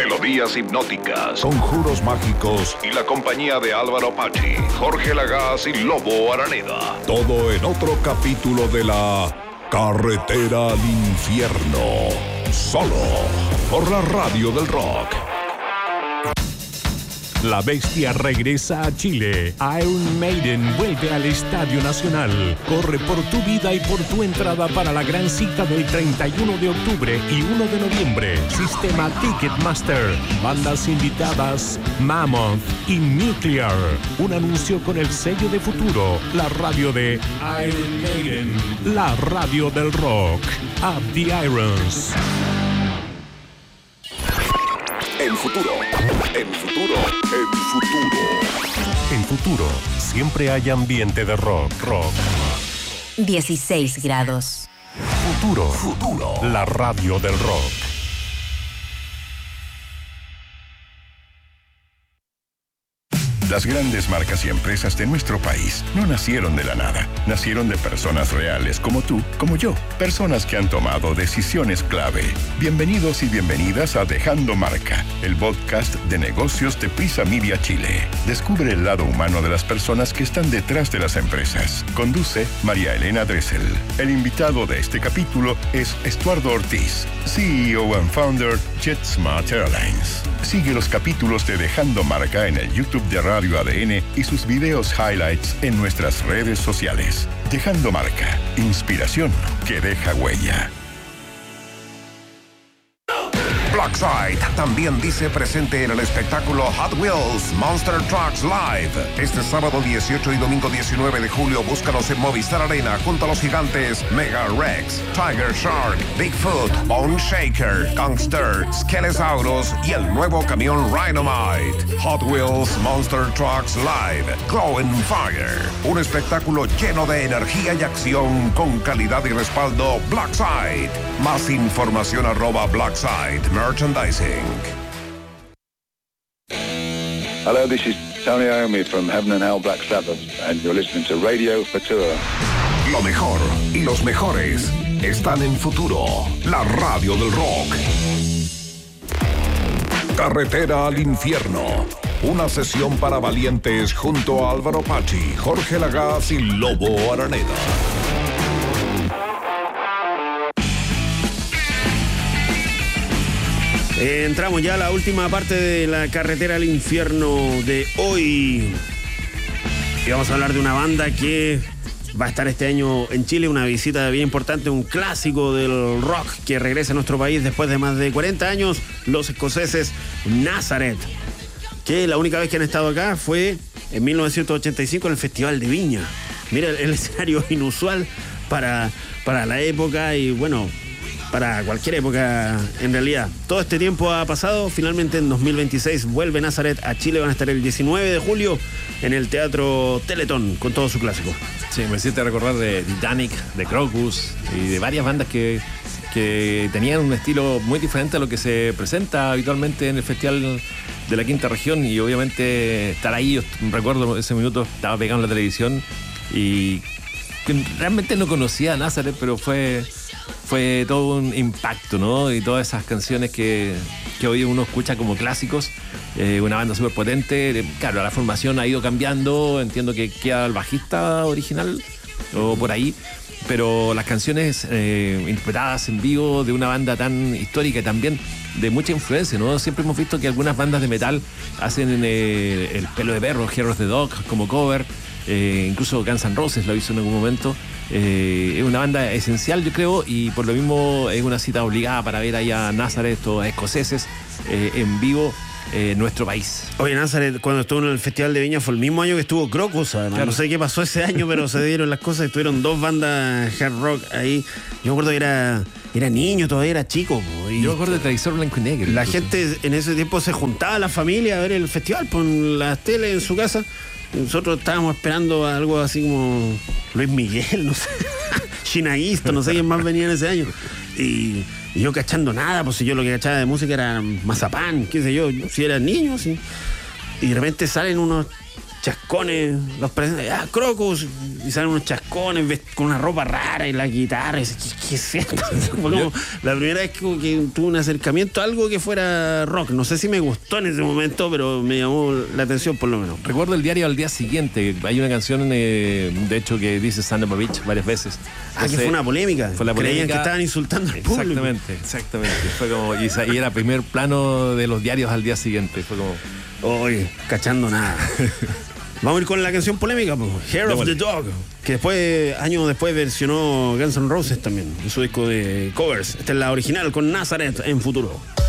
melodías hipnóticas, conjuros mágicos y la compañía de Álvaro Pachi, Jorge Lagaz y Lobo Araneda. Todo en otro capítulo de la Carretera al Infierno. Solo por la Radio del Rock. La Bestia regresa a Chile. Iron Maiden vuelve al Estadio Nacional. Corre por tu vida y por tu entrada para la gran cita del 31 de octubre y 1 de noviembre. Sistema Ticketmaster. Bandas invitadas Mammoth y Nuclear. Un anuncio con el sello de Futuro. La radio de Iron Maiden. La radio del rock. Up the Irons. En futuro. En Futuro, siempre hay ambiente de rock. 16 grados. Futuro. La radio del rock. Las grandes marcas y empresas de nuestro país no nacieron de la nada. Nacieron de personas reales como tú, como yo. Personas que han tomado decisiones clave. Bienvenidos y bienvenidas a Dejando Marca, el podcast de negocios de Prisa Media Chile. Descubre el lado humano de las personas que están detrás de las empresas. Conduce María Elena Dressel. El invitado de este capítulo es Estuardo Ortiz, CEO and founder JetSmart Airlines. Sigue los capítulos de Dejando Marca en el YouTube de Radio ADN y sus videos highlights en nuestras redes sociales. Dejando Marca, inspiración que deja huella. Blackside también dice presente en el espectáculo Hot Wheels Monster Trucks Live. Este sábado 18 y domingo 19 de julio búscalos en Movistar Arena junto a los gigantes Mega Rex, Tiger Shark, Bigfoot, Bone Shaker, Gangster, Skelesaurus y el nuevo camión Rhinomite. Hot Wheels Monster Trucks Live, Glow and Fire. Un espectáculo lleno de energía y acción con calidad y respaldo Blackside. Más información @Blackside Merchandising. Hello, this is Tony Iommi from Heaven and Hell Black Sabbath, and you're listening to Radio Futura. Lo mejor y los mejores están en Futuro, la radio del rock. Carretera al Infierno. Una sesión para valientes junto a Álvaro Pachi, Jorge Lagaz y Lobo Araneda. Entramos ya a la última parte de la Carretera al Infierno de hoy. Y vamos a hablar de una banda que va a estar este año en Chile, una visita bien importante, un clásico del rock que regresa a nuestro país después de más de 40 años, los escoceses Nazareth, que la única vez que han estado acá fue en 1985 en el Festival de Viña. Mira, el escenario inusual para la época y bueno, para cualquier época en realidad. Todo este tiempo ha pasado, finalmente en 2026 vuelve Nazareth a Chile, van a estar el 19 de julio en el Teatro Teletón con todo su clásico. Sí, me hiciste recordar de Titanic, de Crocus y de varias bandas que tenían un estilo muy diferente a lo que se presenta habitualmente en el Festival de la Quinta Región, y obviamente estar ahí, yo recuerdo ese minuto, estaba pegado en la televisión y realmente no conocía a Nazareth, pero fue todo un impacto, ¿no? Y todas esas canciones que hoy uno escucha como clásicos, una banda súper potente. Claro, la formación ha ido cambiando, entiendo que queda el bajista original o por ahí, pero las canciones interpretadas en vivo de una banda tan histórica y también de mucha influencia, ¿no? Siempre hemos visto que algunas bandas de metal hacen El Pelo de Perro, Hair of the Dog como cover, incluso Guns N' Roses lo hizo en algún momento. Es una banda esencial, yo creo, y por lo mismo es una cita obligada para ver ahí a Nazareth, estos escoceses, en vivo en nuestro país. Oye, Nazareth, cuando estuvo en el Festival de Viña fue el mismo año que estuvo Crocus, además. Claro. No sé qué pasó ese año, pero se dieron las cosas. Estuvieron dos bandas hard rock ahí. Yo me acuerdo que era niño, todavía era chico. Yo me acuerdo de Televisor Blanco y Negro. La gente en ese tiempo se juntaba, la familia, a ver el festival, con las teles en su casa. Nosotros estábamos esperando algo así como Luis Miguel, no sé, Chinaísta, no sé quién más venía en ese año. Y yo cachando nada, pues si yo lo que cachaba de música era Mazapán, qué sé yo, si era niño, sí. Y de repente salen unos chascones, los presentan, Crocus, y salen unos chascones con una ropa rara y la guitarra. Y ¿qué es esto? Fue como la primera vez que tuve un acercamiento a algo que fuera rock. No sé si me gustó en ese momento, pero me llamó la atención por lo menos. Recuerdo el diario al día siguiente. Hay una canción, de hecho, que dice Son of a Bitch varias veces. Que fue una polémica. Fue la polémica. Creían que estaban insultando al público. Exactamente. Fue como, y era primer plano de los diarios al día siguiente. Fue como... Oye, cachando nada. Vamos a ir con la canción polémica, Hair of the Dog, que después, años después, versionó Guns N' Roses también en su disco de covers. Esta es la original con Nazareth en Futuro.